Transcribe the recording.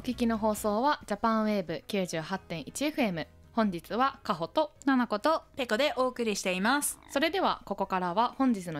聞きの放送はジャパンウェーブ 98.1FM。 本日はかほとななことペコでお送りしています。 それではここからは本日の